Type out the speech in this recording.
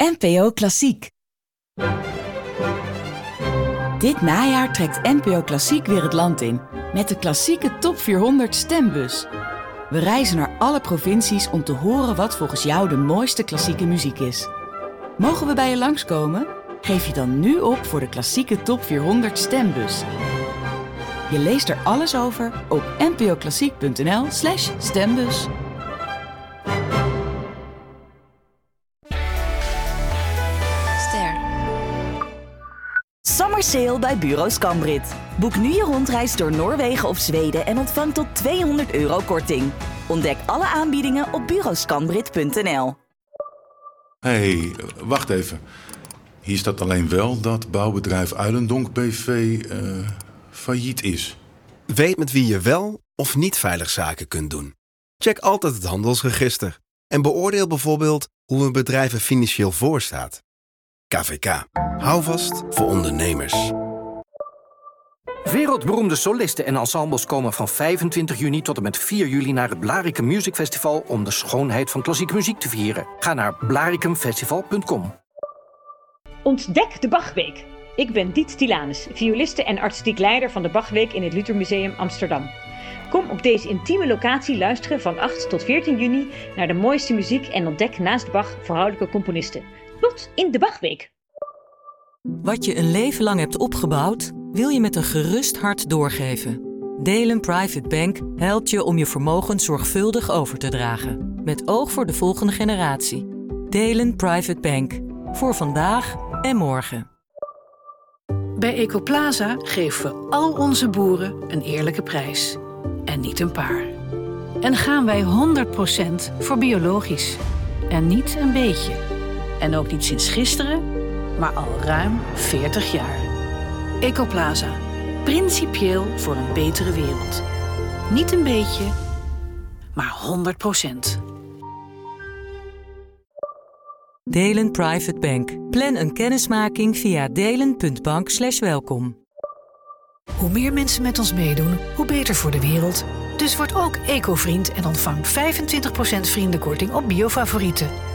NPO Klassiek. Dit najaar trekt NPO Klassiek weer het land in met de klassieke Top 400 stembus. We reizen naar alle provincies om te horen wat volgens jou de mooiste klassieke muziek is. Mogen we bij je langskomen? Geef je dan nu op voor de klassieke Top 400 stembus. Je leest er alles over op npoklassiek.nl/stembus. Summer Sale bij Bureau Scambrit. Boek nu je rondreis door Noorwegen of Zweden en ontvang tot €200 korting. Ontdek alle aanbiedingen op bureauscambrit.nl. Hé, wacht even. Hier staat alleen wel dat bouwbedrijf Uilendonk BV failliet is. Weet met wie je wel of niet veilig zaken kunt doen. Check altijd het handelsregister. En beoordeel bijvoorbeeld hoe een bedrijf er financieel voor staat. KVK. Hou vast voor ondernemers. Wereldberoemde solisten en ensembles komen van 25 juni tot en met 4 juli naar het Blaricum Music Festival om de schoonheid van klassieke muziek te vieren. Ga naar blaricumfestival.com. Ontdek de Bachweek. Ik ben Diet Tilanus, violiste en artistiek leider van de Bachweek in het Luthermuseum Amsterdam. Kom op deze intieme locatie luisteren van 8 tot 14 juni naar de mooiste muziek en ontdek naast Bach vrouwelijke componisten. Tot in de Bachweek. Wat je een leven lang hebt opgebouwd, wil je met een gerust hart doorgeven. Delen Private Bank helpt je om je vermogen zorgvuldig over te dragen. Met oog voor de volgende generatie. Delen Private Bank. Voor vandaag en morgen. Bij Ecoplaza geven we al onze boeren een eerlijke prijs. En niet een paar. En gaan wij 100% voor biologisch. En niet een beetje. En ook niet sinds gisteren, maar al ruim 40 jaar. Ecoplaza. Principieel voor een betere wereld. Niet een beetje, maar 100%. Delen Private Bank. Plan een kennismaking via delen.bank/welkom. Hoe meer mensen met ons meedoen, hoe beter voor de wereld. Dus word ook ecovriend en ontvang 25% vriendenkorting op biofavorieten.